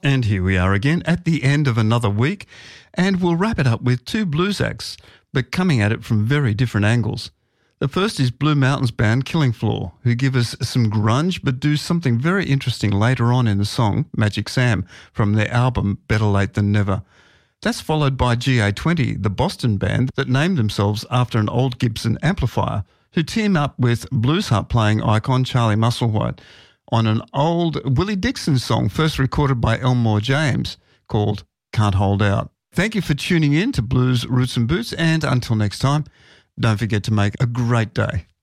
And here we are again at the end of another week, and we'll wrap it up with two blues acts, but coming at it from very different angles. The first is Blue Mountains band Killing Floor, who give us some grunge but do something very interesting later on in the song, Magic Sam, from their album Better Late Than Never. That's followed by GA20, the Boston band that named themselves after an old Gibson amplifier, who team up with blues harp playing icon Charlie Musselwhite on an old Willie Dixon song first recorded by Elmore James called Can't Hold Out. Thank you for tuning in to Blues, Roots and Boots, and until next time, don't forget to make a great day.